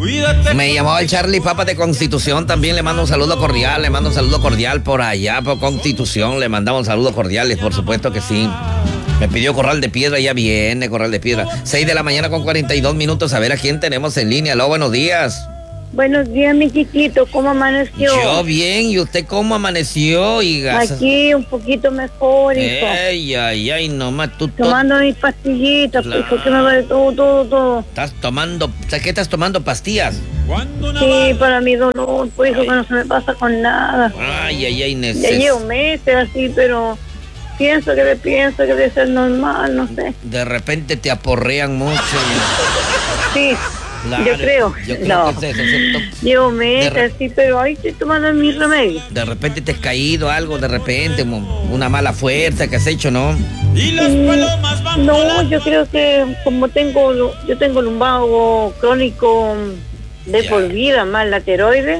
Me llamó el Charlie Papa de Constitución, también le mando un saludo cordial, por allá, por Constitución, le mandamos un saludo cordial, por supuesto que sí. Me pidió Corral de Piedra, ya viene Corral de Piedra. 6 de la mañana con 42 minutos, a ver a quién tenemos en línea. Aló, buenos días. Buenos días, mi chiquito, ¿cómo amaneció? Yo bien, ¿y usted cómo amaneció, hija? Aquí un poquito mejor, hijo. Ay, nomás tú... Tomando mis pastillitas, Claro. hijo, que me duele todo. ¿Estás tomando, qué estás tomando, pastillas? Sí, para mi dolor, pues, hijo, que no se me pasa con nada. Ay, Ya llevo meses así, pero pienso que debe ser normal, no sé. De repente te aporrean mucho. Sí, Claro, yo creo. No, que es eso, ¿cierto? llevo meses así, pero ahí estoy tomando mis remedios. De repente te has caído algo, de repente, una mala fuerza que has hecho, ¿no? No, yo creo que como yo tengo lumbago crónico de Ya. por vida, más la tiroides,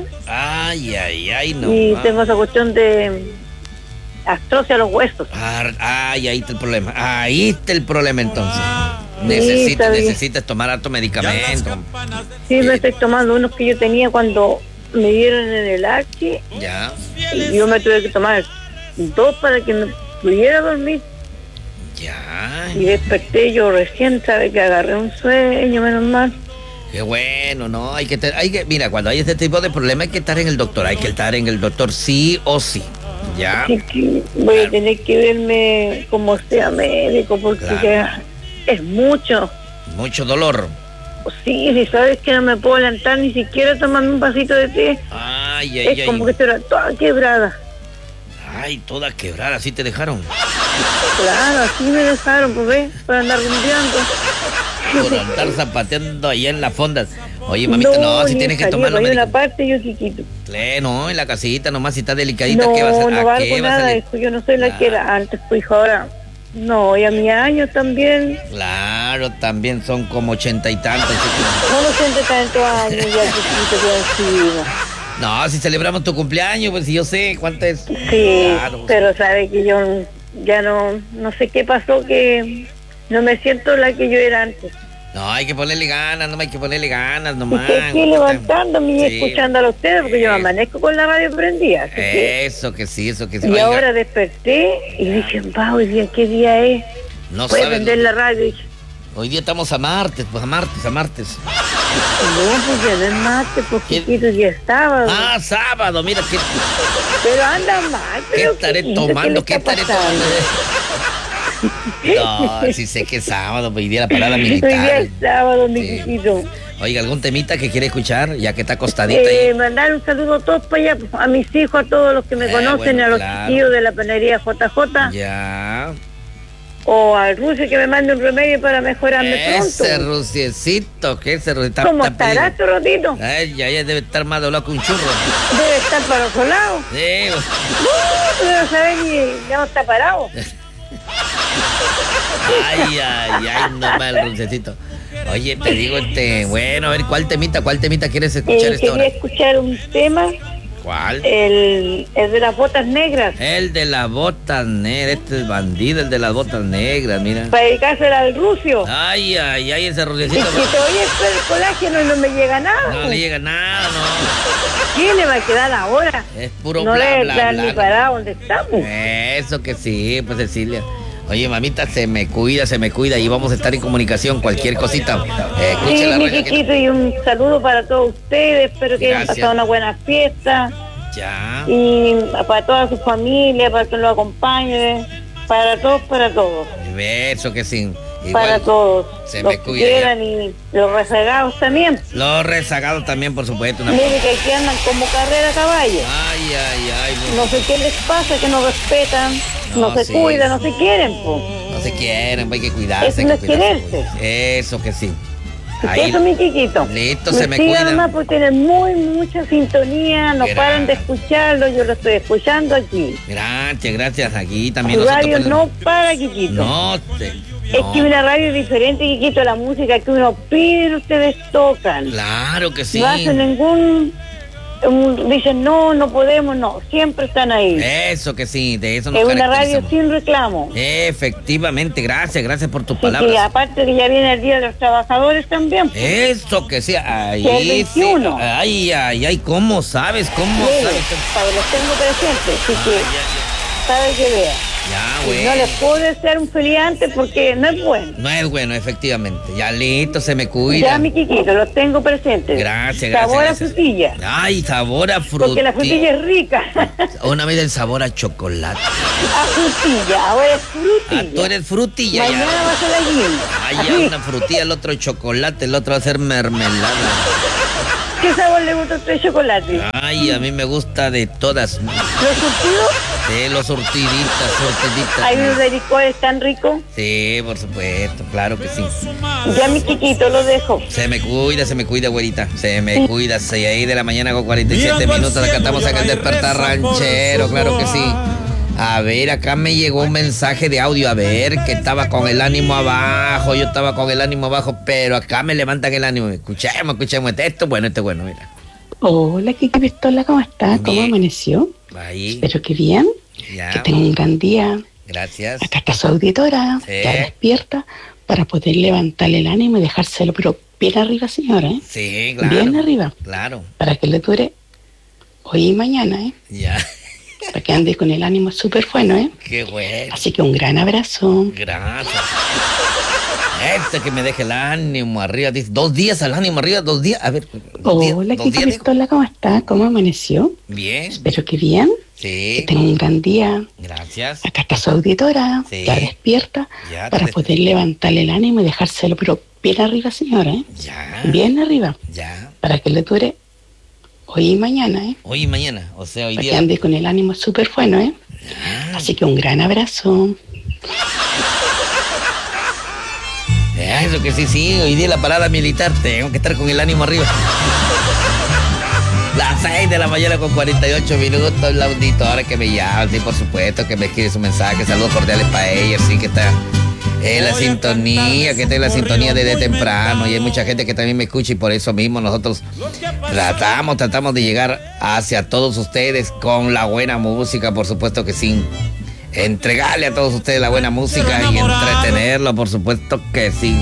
Ay, no. y tengo esa cuestión de artrosis a los huesos. Ahí está el problema. Ahí está el problema entonces. Sí, está bien. Necesitas tomar harto medicamento. Sí, me estoy tomando unos que yo tenía cuando me dieron en el archi, Ya. y yo me tuve que tomar 2 para que me pudiera dormir. Ya. Y desperté yo recién, sabe que agarré un sueño, menos mal. Qué bueno, ¿no? Mira, cuando hay este tipo de problema hay que estar en el doctor. Hay que estar en el doctor sí o sí. Ya. Así que voy a tener que verme como sea médico, porque Claro. ya es mucho. Mucho dolor. Sí, si sabes que no me puedo levantar ni siquiera tomarme un vasito de té. Es como que estoy toda quebrada. Ay, toda quebrada, así te dejaron. Claro, así me dejaron, pues ve, para andar rumbeando. Por andar zapateando allá en la fonda. Oye, mamita, no, si tienes que tomarlo. Hay una parte yo chiquito. No, en la casita nomás, si está delicadita, No, ¿qué vas a hacer? no valgo nada, hijo, yo no soy la que era antes, pues hijo, ahora. No, y a mi año también. Claro, también son como 80 y tantos. No lo siento tantos años ya chiquito que encima. No, si celebramos tu cumpleaños, pues si yo sé cuánto es. Sí, Claro. pero sabe que yo ya no sé qué pasó, que no me siento la que yo era antes. No, hay que ponerle ganas, no hay que ponerle ganas nomás. Estoy aquí levantándome y Sí. escuchándola a ustedes, porque yo me amanezco con la radio prendida. Así que- Eso que sí. y Oiga, ahora desperté y dije, hoy día, ¿qué día es? no Voy a sabes, prender la radio. Y dije, hoy día estamos a martes, pues a martes. no, pues ya no es martes, pues ¿Qué? chiquito, ya es sábado. Sábado, mira, Pero anda mal, ¿qué pero estaré chiquito, tomando? ¿qué ¿Qué le está estaré pasando? tomando? No, sí sé que es sábado, pues hoy día la parada Hoy día militar. es sábado, mi Sí. chiquito. Oiga, ¿algún temita que quiere escuchar? Ya que está acostadita ahí. Mandar un saludo a todos para allá, a mis hijos, a todos los que me conocen, bueno, a los claro. chiquillos de la panadería JJ, Ya. o al Rucio que me mande un remedio para mejorarme Ese pronto. Ruciecito, que ese Ruciecito. ¿Cómo estará este ratito? Ay, ya debe estar más doblado que un churro. Debe estar para otro lado. Sí, No sabe ni ya no está parado. ay, nomás el Ruciecito. Oye, te digo, bueno, a ver, ¿cuál temita quieres escuchar esta Quería hora? escuchar un tema, ¿Cuál? el de las botas negras, El de las botas negras, este es bandido, el de las botas negras, mira. para dedicársela al Rucio. Ay, ese Es Ruciecito. que todavía espero el colágeno y no me llega nada. No le llega nada, no. ¿Quién le va a quedar ahora? Es puro No bla, le bla, dan bla. ni para donde estamos. Eso que sí, pues Cecilia. Oye, mamita, se me cuida y vamos a estar en comunicación, cualquier cosita. Escuche Sí, la mi radio. chiquito, y un saludo para todos ustedes. Espero que hayan Gracias. pasado una buena fiesta. Ya. Y para toda su familia, para que lo acompañe. Para todos, Eso que sí. para todos. se Los me que cuida quieran y los rezagados también. Los rezagados también, por supuesto. Mire que aquí andan como carrera a caballo. Ay. No sé qué les pasa, que no respetan, No, no se sí. cuidan, no se quieren, pues. No se quieren, hay que cuidarse. Eso hay no que es cuidarse. quererse. Eso que sí. Eso, mi chiquito. Listo, se me sigan cuida. nomás porque tienen mucha sintonía, no Gracias. paran de escucharlo, yo lo estoy escuchando aquí. Gracias. Aquí también Tu radio nosotros. no para, Kikito. No, Es que una radio es diferente, Kikito, la música que uno pide, ustedes tocan. Claro que sí. No hacen ningún dicen no podemos, no, siempre están ahí. Eso que sí, de eso nos es una radio sin reclamo. Efectivamente, gracias por tus palabras. Y aparte que ya viene el Día de los Trabajadores también. Eso que sí, ahí el 21. Sí. Ay, ¿cómo sabes? ¿Cómo sabes? Los tengo presentes, así que sabe que vea. Ya, güey. No les puedo desear un feliz antes porque no es bueno. No es bueno, efectivamente. Ya listo, se me cuida. Ya, mi Quiquito, los tengo presentes. Gracias. Sabor a frutilla. Ay, sabor a frutilla. Porque la frutilla es rica. Una vez el sabor a chocolate. A frutilla, ahora es frutilla. Ah, tú eres frutilla. Mañana ya. va a ser la guinda. Ay, ya, una frutilla, el otro chocolate, el otro va a ser mermelada. ¿Qué sabor le gusta a usted chocolate? Ay, a mí me gusta de todas. ¿Los surtidos? Sí, los surtiditas. ¿Hay unos de licores tan ricos? Sí, por supuesto, claro que sí. Ya, mi Quiquito, lo dejo. Se me cuida, güerita. Se me cuida. 6 de la mañana con 47 minutos. Acá estamos acá en Despertar Ranchero, claro que sí. A ver, acá me llegó un mensaje de audio, a ver, que estaba con el ánimo abajo, yo estaba con el ánimo abajo, pero acá me levantan el ánimo. Escuchemos, esto es bueno, mira. Hola, Kiki Pistola, ¿cómo estás? ¿Cómo amaneció? Ahí. Espero que bien, Ya. que tenga un gran día. Gracias. Acá está su auditora, Sí. ya despierta, para poder levantarle el ánimo y dejárselo, pero bien arriba, señora, ¿eh? Sí, claro. Bien arriba, Claro. para que le dure hoy y mañana, ¿eh? Ya. Para que ande con el ánimo súper bueno, ¿eh? Qué bueno. Así que un gran abrazo. Gracias. Que me deje el ánimo arriba. Dice, 2 días al ánimo arriba, 2 días. A ver. Hola, Kiki Pistola, ¿cómo está? ¿Cómo amaneció? Bien. Espero que bien, Sí. que tenga un gran día. Gracias. Acá está su auditora, Sí. ya despierta, Ya, para poder levantarle el ánimo y dejárselo, pero bien arriba, señora, ¿eh? Ya. Bien arriba, Ya. para que le dure hoy y mañana, ¿eh? Hoy y mañana. O sea, hoy Para que día. ande con el ánimo súper bueno, ¿eh? Ya. Así que un gran abrazo. Eso que sí, hoy día la parada militar, tengo que estar con el ánimo arriba. Las 6 de la mañana con 48 minutos, la auditora que me llama, sí, por supuesto, que me escribe su mensaje, saludos cordiales para ella, sí, que está en la sintonía, que está en la sintonía desde temprano, y hay mucha gente que también me escucha, y por eso mismo nosotros tratamos de llegar hacia todos ustedes con la buena música, por supuesto que sí. Entregarle a todos ustedes la buena música y entretenerlo, por supuesto que sí.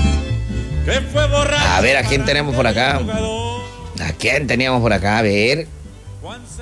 A ver, ¿a quién tenemos por acá? ¿A quién teníamos por acá? A ver.